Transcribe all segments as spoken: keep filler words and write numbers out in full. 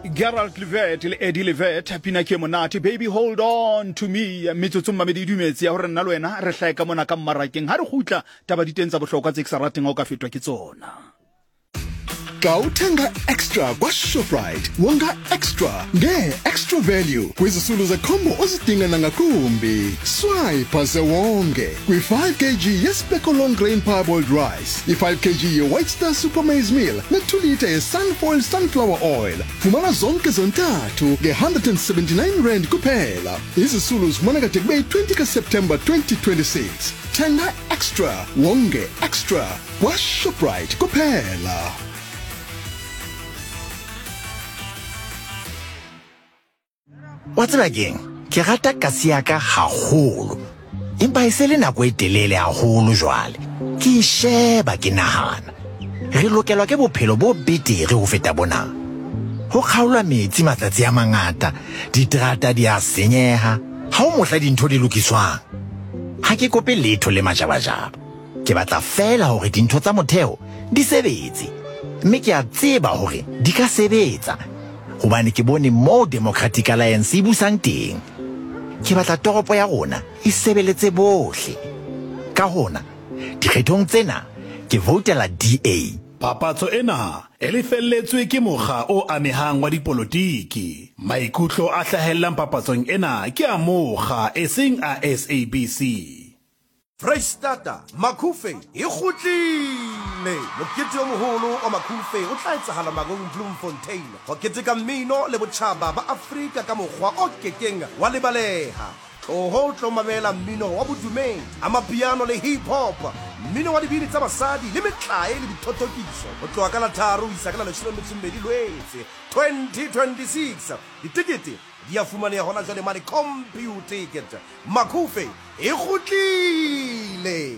Gerald Levet le Eddie Levet pina ke monate baby hold on to me metsotso mmamedi dumetse ya hore nna le wena re hlaeka mona ka mmarakeng ha re gutla taba diteng tsa bohlokwa tse ke sa rateng o ka fetwa ke tsona. Xa uthenga extra kwa-Shoprite wonga extra nge-extra value kwizisulu zekhombo ozidinga nangakumbi. Swipe ze wonge kwi-five kilogram yeSpecco long grain parboiled rice, i-five kilogram ye-White Star Super Maize Meal ne-two litre ye-Sunfoil sunflower oil. Fumana zonke zontathu nge-one hundred seventy-nine rand kuphela. Izisulu zifumana kade kube yi-twenty kaSeptemba twenty twenty-six. Thenga extra wonge extra kwa-Shoprite kuphela. Wa tseba keng ke rata kasi ya ka haholo empa e se le nako e telele haholo jwale ke sheba ke nahana re lokelwa ke bophelo bo betere ho feta bona ho kgaolwa metsi matsatsi a mangata diterata di a senyeha ha o mohla dintho di lokiswang ha ke kope letho le majabajaba ke batla fela hore dintho tsa motheo di sebetse mme ke a tseba hore di ka sebetsa hobane ke bone mo Democratic Alliance e busang teng ke batla toropo ya rona e sebeletse bohle ka hona dikgethong tsena ke votela D A. Papatso ena e lefelletswe ke mokga o amehang wa dipolotiki. Maikutlo a hlahellang papatsong ena ke a mokga e seng a S A B C. Freistata Macufe e kgutlile mokete o moholo wa Macufe o tla etsahala Magong Bloemfontein ho keteka mmino le botjhaba ba Afrika ka mokgwa o kekeng wa lebaleha o ho tlo mamela mmino wa bodumeng amapiano le hip hop mmino wa dibini tsa basadi le metlae le dithotokiso ho tloha ka la tharo isa ka la leshome Lwetse twenty twenty-six. Ditikete di a fumaneha hona jwale mane computer ticket. Macufe e kgutlile.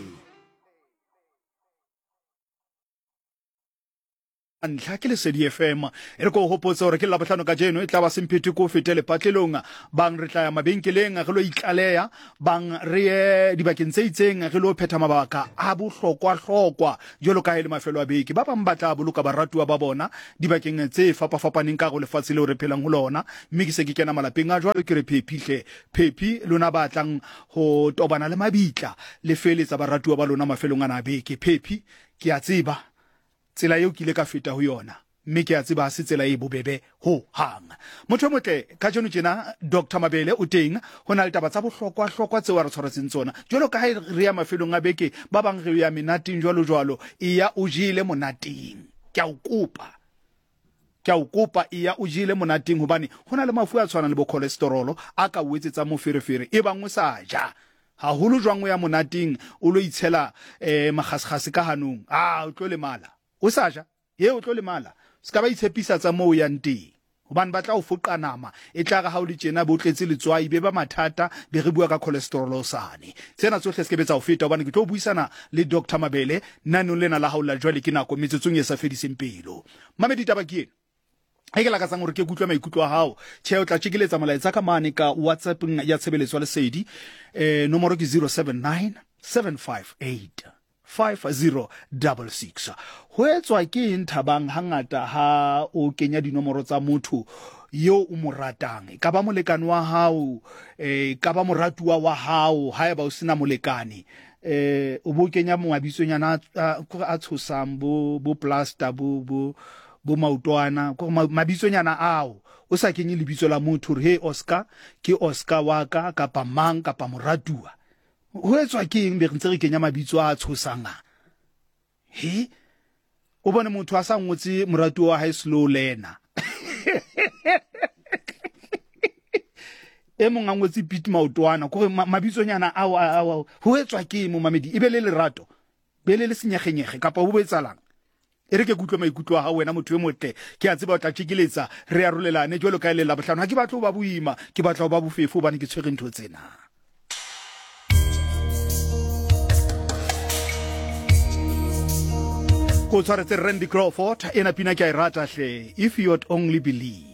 Ntlha ke le Sedi F M e re go hopotsa hore ke la bohlano ka jeno e tla ba semphete ko fetele patlelong bang re tla ya mabenkeleng ge lo itlaleya bang re dibakeng tse itseng ge lo phetha mabaka a bohlokwa hlokwa jolo ka hele mafelo a beke ba bang batla boloka baratuwa ba bona dibakeng tse fapa fapaneng ka go lefatshe le re phelang ho lona mme ke se ke kena malapeng a jwalo ke re phephihle phephi lona ba tlang ho tobana le mabitla le feletsa baratuwa ba lona mafelong ana beke phephi ke a tseba tsela eo ke ile ka feta ho yona mme ke a tseba se tsela e bobebe ho hang motho motle ka jeno tjena Doctor Mabele o teng hona le taba tsa bohlokwa hlokwa tse wa re tshwaretseng tsona jwalo ka ha re ya mafelong a beke ba bang re ya menating jwalo jwalo e ya o jile monating ke a o kopa ke a o kopa e ya o jile monating hobane hona le mafu a tshwana le bo cholesterol a ka uetsetsa mo ferefere e bangwe sa ja ha holo jwang ya monating o lo itshela eh magasgase ka hanong ah o tlo le mala o sa ja ye o tlo le mala ska ba itshepisa tsa mo ya nteng hobane ba tla o foqa nama e tla ga ha o le tjena bo tletse letswai be ba mathata be re bua ka cholesterol sane tsena tsohle se ke betsa o feta hobane ke tlo buisana le Doctor Mabele nano lena la haula jwale ke nako metsetsong e sa fediseng pelo mamedi taba ke ena ha ke la ka tsang hore ke kutlwa maikutlo a hao tsheo tla tshikeletsa molaetsa ka mane ka WhatsApp ya tshebeletso le Sedi eh nomoro ke zero seven nine seven five eight five zero six six. Ho etswa ke nthabang hangata ha o kenya dinomoro tsa motho yo o mo ratang ka ba molekane wa hao eh ka ba moratuwa wa hao ha eba o sina molekane eh o bo kenya moabitsonyana a tshosang bo bo plaster bo bo bo mautwana go mabitsonyana ao o sa kenye lebitso la motho re he Oscar ke Oscar wa ka kapa mang kapa moratuwa ho etswa ke eng be ntse re kenya mabitso a tshosanga he o bone motho a sa ngotse moratuwa wa high slow lena e mong a ngotse Pete Mautwana go mabitsonyana ao ao ho etswa ke mo mamedi e be le lerato be le le senyegenyege kapa bo boetsalang e re ke kutlwa maikutlo a wena motho e motle ke a tseba o tla tshikeletsa re a rolelane jwalo ka ile la bohlano ha ke batla o ba boima ke batla o ba bofefo bane ke tshwere ntho tsena go tshwaretse Randy Crawford ena pina ke a irata hle if you would only believe